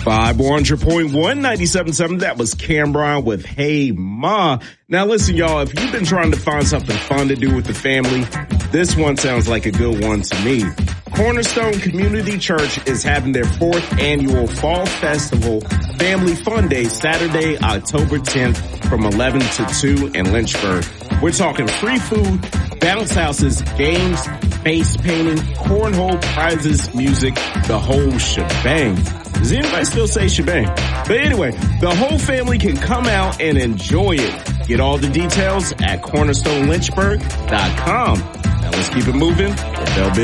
500.1 97.7. That was Cameron with Hey Ma. Now listen, y'all, if you've been trying to find something fun to do with the family, this one sounds like a good one to me. Cornerstone Community Church is having their 4th annual Fall Festival Family Fun Day Saturday, October 10th from 11 to 2 in Lynchburg. We're talking free food, bounce houses, games, face painting, cornhole, prizes, music, the whole shebang. Does anybody still say shebang? But anyway, the whole family can come out and enjoy it. Get all the details at cornerstonelynchburg.com. Now let's keep it moving with LB.